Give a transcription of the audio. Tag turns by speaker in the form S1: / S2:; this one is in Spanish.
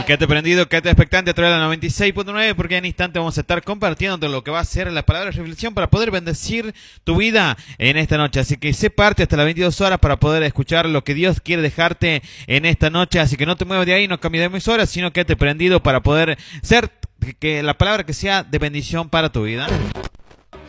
S1: Quédate prendido, quédate expectante a través de la 96.9 porque en instante vamos a estar compartiendo lo que va a ser la palabra de reflexión para poder bendecir tu vida en esta noche. Así que sé parte hasta las 22 horas para poder escuchar lo que Dios quiere dejarte en esta noche. Así que no te muevas de ahí, no cambies de emisora, sino quédate prendido para poder ser que la palabra que sea de bendición para tu vida.